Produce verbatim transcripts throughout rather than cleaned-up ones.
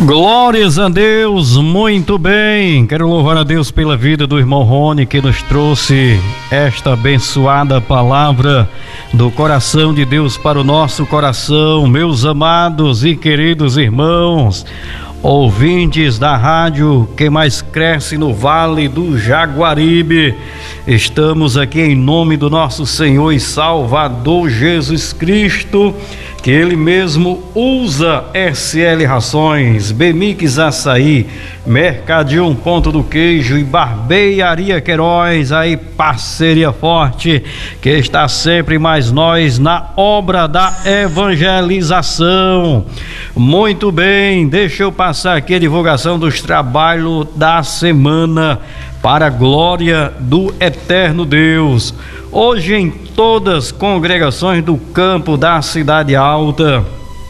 Glórias a Deus, muito bem. Quero louvar a Deus pela vida do irmão Rony, que nos trouxe esta abençoada palavra do coração de Deus para o nosso coração. Meus amados e queridos irmãos, ouvintes da rádio que mais cresce no Vale do Jaguaribe, estamos aqui em nome do nosso Senhor e Salvador Jesus Cristo, que Ele mesmo usa S L Rações, Bemix Açaí, Mercadinho Ponto do Queijo e Barbearia Queiroz, aí parceria forte, que está sempre mais nós na obra da evangelização. Muito bem, deixa eu passar aqui a divulgação dos trabalhos da semana, para a glória do eterno Deus. Hoje, em todas as congregações do campo da Cidade Alta,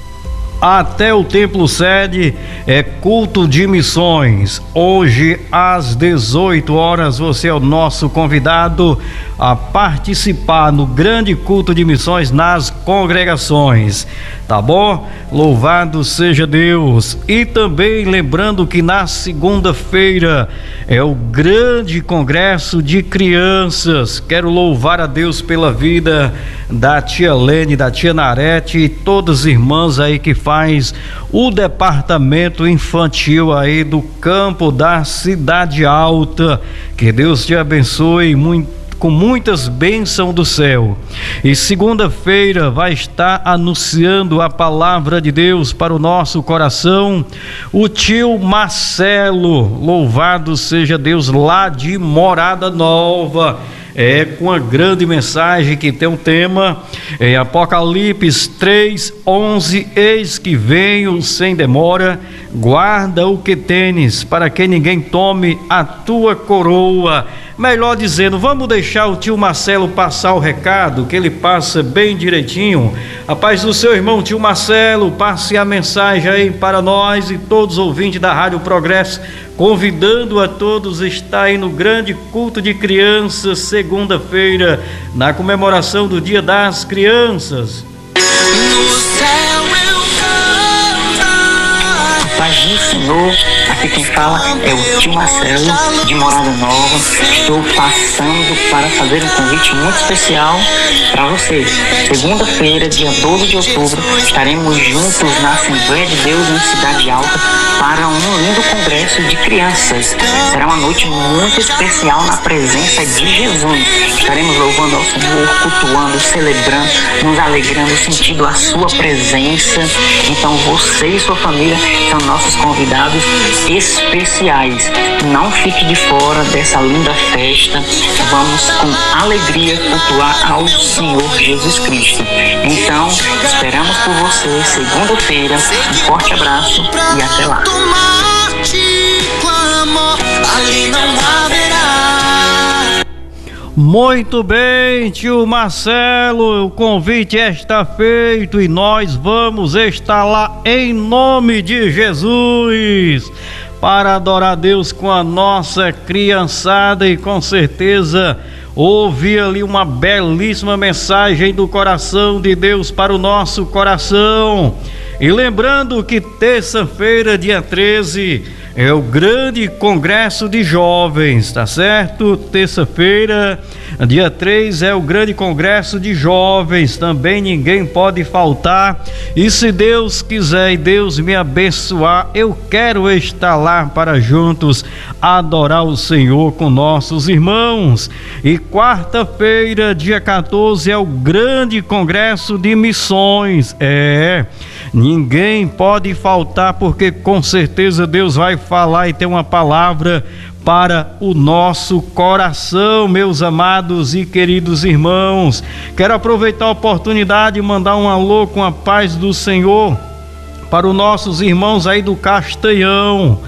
até o templo sede, é culto de missões. Hoje às dezoito horas você é o nosso convidado a participar no grande culto de missões nas congregações, tá bom? Louvado seja Deus. E também lembrando que na segunda-feira é o grande congresso de crianças. Quero louvar a Deus pela vida da tia Lene, da tia Narete e todas as irmãs aí que faz o departamento infantil aí do campo da Cidade Alta. Que Deus te abençoe muito, com muitas bênçãos do céu. E segunda-feira vai estar anunciando a palavra de Deus para o nosso coração o tio Marcelo, louvado seja Deus, lá de Morada Nova. É com a grande mensagem que tem um tema em Apocalipse três, onze: eis que venho sem demora, guarda o que tens, para que ninguém tome a tua coroa. Melhor dizendo, vamos deixar o tio Marcelo passar o recado, que ele passa bem direitinho. A paz do seu irmão, tio Marcelo, passe a mensagem aí para nós e todos os ouvintes da Rádio Progresso, convidando a todos a estar aí no grande culto de crianças, segunda-feira, na comemoração do Dia das Crianças. No céu eu canto. Paz do Senhor, aqui quem fala é o tio Marcelo, de Morada Nova. Estou passando para fazer um convite muito especial para vocês. Segunda-feira, dia doze de outubro, estaremos juntos na Assembleia de Deus em Cidade Alta para um lindo congresso de crianças. Será uma noite muito especial na presença de Jesus. Estaremos louvando ao Senhor, cultuando, celebrando, nos alegrando, sentindo a sua presença. Então você e sua família são nossos convidados especiais. Não fique de fora dessa linda festa. Vamos com alegria cultuar ao Senhor Jesus Cristo. Então, esperamos por você segunda-feira. Um forte abraço e até lá. Muito bem, tio Marcelo, o convite está feito e nós vamos estar lá em nome de Jesus para adorar a Deus com a nossa criançada e com certeza ouvir ali uma belíssima mensagem do coração de Deus para o nosso coração. E lembrando que terça-feira, dia treze, é o grande congresso de jovens, tá certo? Terça-feira, dia três, é o grande congresso de jovens, também ninguém pode faltar. E se Deus quiser e Deus me abençoar, eu quero estar lá para juntos adorar o Senhor com nossos irmãos. E quarta-feira, dia quatorze, é o grande congresso de missões. É, ninguém pode faltar, porque com certeza Deus vai falar e ter uma palavra para o nosso coração, meus amados e queridos irmãos. Quero aproveitar a oportunidade e mandar um alô com a paz do Senhor para os nossos irmãos aí do Castanhão.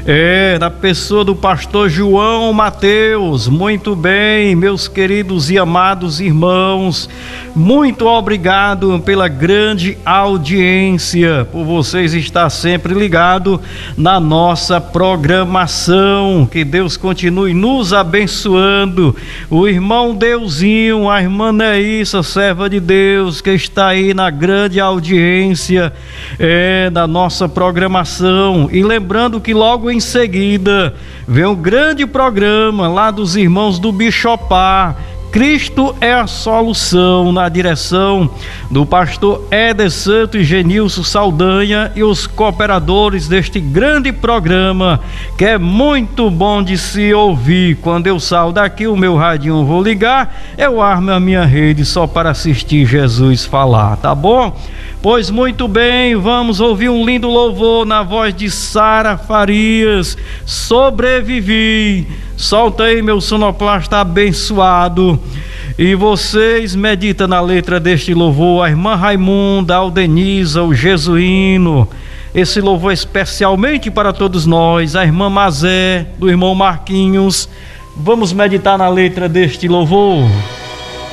É, na pessoa do pastor João Mateus. Muito bem, meus queridos e amados irmãos, muito obrigado pela grande audiência, por vocês estar sempre ligado na nossa programação. Que Deus continue nos abençoando. O irmão Deusinho, a irmã Neissa, serva de Deus, que está aí na grande audiência é, da nossa programação. E lembrando que logo em seguida vem um grande programa lá dos irmãos do Bichopar, Cristo é a Solução, na direção do pastor Éder Santos e Genilson Saldanha e os cooperadores deste grande programa, que é muito bom de se ouvir. Quando eu saio daqui, o meu radinho vou ligar, eu armo a minha rede só para assistir Jesus falar, tá bom? Pois muito bem, vamos ouvir um lindo louvor na voz de Sara Farias, Sobrevivi. Solta aí, meu sonoplasta abençoado. E vocês meditam na letra deste louvor, a irmã Raimunda, a Aldenisa, o Jesuíno. Esse louvor especialmente para todos nós, a irmã Mazé, do irmão Marquinhos. Vamos meditar na letra deste louvor.